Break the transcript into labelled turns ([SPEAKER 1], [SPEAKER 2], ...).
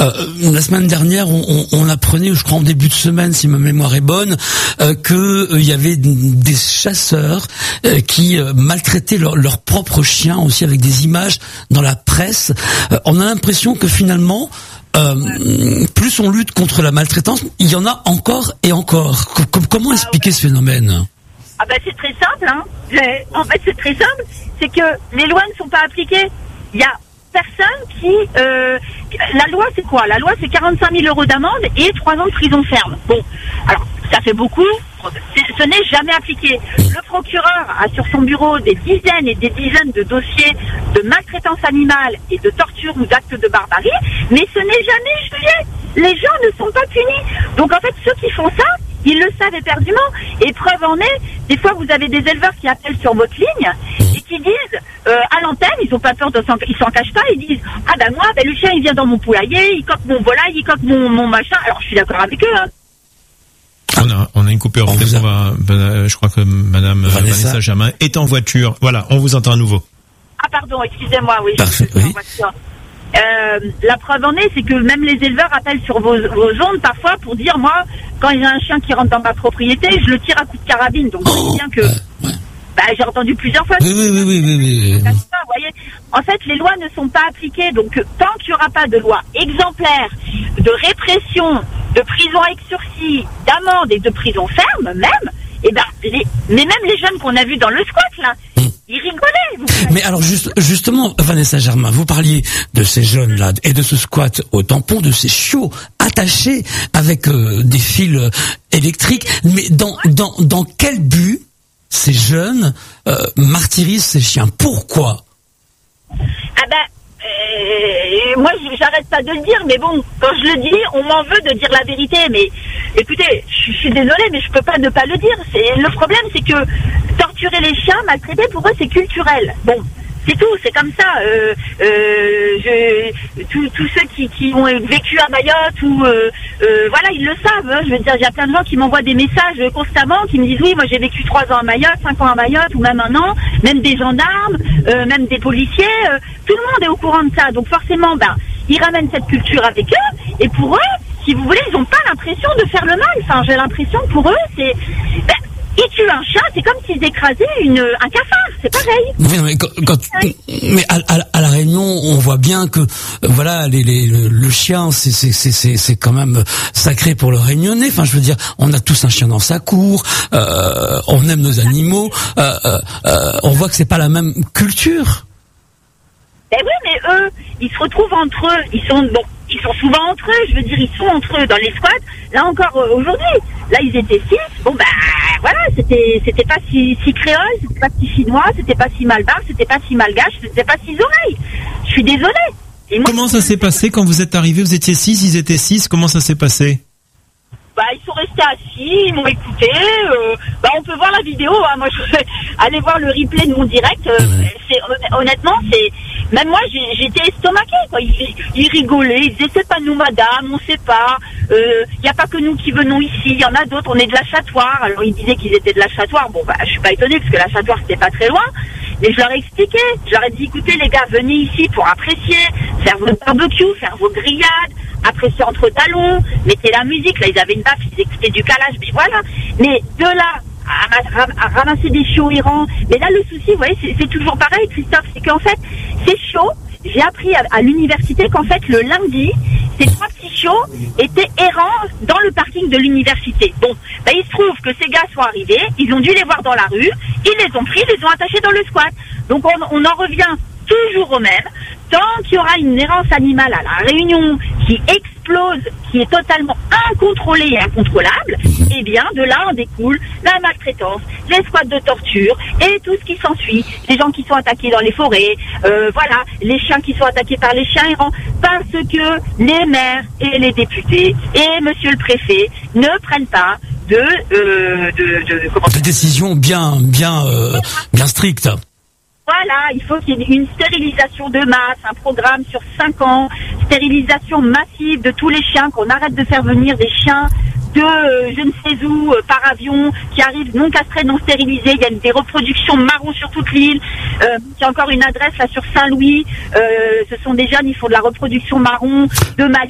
[SPEAKER 1] La semaine dernière, on apprenait, je crois en début de semaine, si ma mémoire est bonne, que il y avait des chasseurs qui maltraitaient leurs propres chiens aussi, avec des images dans la presse. On a l'impression que finalement, plus on lutte contre la maltraitance, il y en a encore et encore. Comment expliquer ce phénomène ?
[SPEAKER 2] Ah bah c'est très simple, hein. En fait c'est très simple, c'est que les lois ne sont pas appliquées. Il y a personne qui... la loi c'est quoi ? La loi c'est 45 000 € d'amende et 3 ans de prison ferme. Bon, alors ça fait beaucoup, ce n'est jamais appliqué. Le procureur a sur son bureau des dizaines et des dizaines de dossiers de maltraitance animale et de torture ou d'actes de barbarie, mais ce n'est jamais jugé. Les gens ne sont pas punis. Donc en fait ceux qui font ça, ils le savent éperdument. Et preuve en est, des fois vous avez des éleveurs qui appellent sur votre ligne et qui disent à l'antenne, ils ont pas peur ils s'en cachent pas, ils disent ah ben moi, le chien il vient dans mon poulailler, il coque mon volaille, il coque mon machin. Alors je suis d'accord avec eux. Hein.
[SPEAKER 3] On a une coupure. Je crois que Madame Vanessa Germain est en voiture. Voilà, on vous entend à nouveau.
[SPEAKER 2] Ah pardon, excusez-moi, oui.
[SPEAKER 1] Parfait,
[SPEAKER 2] je suis en voiture. La preuve en est, c'est que même les éleveurs appellent sur vos ondes parfois pour dire, moi, quand il y a un chien qui rentre dans ma propriété, je le tire à coups de carabine. Donc, vous voyez bien que... j'ai entendu plusieurs fois.
[SPEAKER 1] Oui.
[SPEAKER 2] Vous voyez, en fait, les lois ne sont pas appliquées. Donc, tant qu'il n'y aura pas de loi exemplaire, de répression, de prison avec sursis, d'amende et de prison ferme, même, mais même les jeunes qu'on a vus dans le squat, là, ils rigolaient.
[SPEAKER 1] Mais alors justement, Vanessa Germain, vous parliez de ces jeunes-là et de ce squat au tampon, de ces chiots attachés avec des fils électriques. Mais dans quel but ces jeunes martyrisent ces chiens ? Pourquoi ?
[SPEAKER 2] Moi, j'arrête pas de le dire, mais bon, quand je le dis, on m'en veut de dire la vérité. Mais écoutez, je suis désolée, mais je peux pas ne pas le dire. Le problème, c'est que torturer les chiens, maltraiter, pour eux, c'est culturel. Bon, c'est tout, c'est comme ça. Tous ceux qui ont vécu à Mayotte ou voilà, ils le savent. Hein. Je veux dire, il y a plein de gens qui m'envoient des messages constamment, qui me disent oui, moi j'ai vécu 3 ans à Mayotte, 5 ans à Mayotte, ou même 1 an, même des gendarmes, même des policiers. Tout le monde est au courant de ça. Donc forcément, ils ramènent cette culture avec eux. Et pour eux, si vous voulez, ils n'ont pas l'impression de faire le mal. Enfin, j'ai l'impression que pour eux, c'est... ils tuent un chat, c'est comme s'ils écrasaient un cafard, c'est pareil.
[SPEAKER 1] Oui, mais à la Réunion, on voit bien que voilà, le chien, c'est quand même sacré pour le Réunionnais. Enfin, je veux dire, on a tous un chien dans sa cour, on aime nos animaux, on voit que c'est pas la même culture.
[SPEAKER 2] Ben oui, mais eux, ils se retrouvent entre eux, ils sont souvent entre eux, je veux dire, ils sont entre eux dans les squats. Là encore, aujourd'hui, là, ils étaient 6. Bon, voilà, c'était pas si créole, c'était pas si chinois, c'était pas si malbar, c'était pas si malgache, c'était pas si oreille. Je suis désolée.
[SPEAKER 3] Comment ça s'est passé quand vous êtes arrivés? Vous étiez 6, ils étaient 6. Comment ça s'est passé?
[SPEAKER 2] Ils sont restés assis, ils m'ont écouté. On peut voir la vidéo. Hein. Moi, je vais aller voir le replay de mon direct. Honnêtement, même moi, j'étais estomaquée, quoi. Ils rigolaient, ils disaient c'est pas nous, madame, on sait pas. Y a pas que nous qui venons ici. Il y en a d'autres. On est de la Châtoire. Alors ils disaient qu'ils étaient de la Châtoire. Bon, je suis pas étonnée parce que la Châtoire c'était pas très loin. Mais je leur ai expliqué. Je leur ai dit écoutez les gars, venez ici pour apprécier, faire votre barbecue, faire vos grillades. Apprécier entre talons, mettez la musique, là ils avaient une baffe, ils écoutaient du calage, mais voilà. Mais de là à ramasser des chiots errants, mais là le souci, vous voyez, c'est toujours pareil, Christophe, c'est qu'en fait, ces chiots, j'ai appris à l'université qu'en fait le lundi, ces 3 petits chiots étaient errants dans le parking de l'université. Bon, il se trouve que ces gars sont arrivés, ils ont dû les voir dans la rue, ils les ont pris, ils les ont attachés dans le squat. Donc on en revient toujours au même. Tant qu'il y aura une errance animale à la Réunion qui explose, qui est totalement incontrôlée et incontrôlable, eh bien, de là en découle la maltraitance, les squats de torture et tout ce qui s'ensuit. Les gens qui sont attaqués dans les forêts, voilà, les chiens qui sont attaqués par les chiens errants, parce que les maires et les députés et monsieur le préfet ne prennent pas de
[SPEAKER 1] décisions bien strictes.
[SPEAKER 2] Voilà, il faut qu'il y ait une stérilisation de masse, un programme sur 5 ans, stérilisation massive de tous les chiens, qu'on arrête de faire venir des chiens de je ne sais où, par avion, qui arrivent non castrés, non stérilisés. Il y a des reproductions marrons sur toute l'île. Il y a encore une adresse là sur Saint-Louis. Ce sont des jeunes, ils font de la reproduction marron de Mali.